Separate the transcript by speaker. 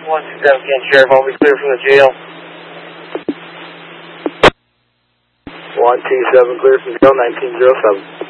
Speaker 1: 127 again, Sheriff. I'll be clear from the jail.
Speaker 2: 127 clear from jail, 1907.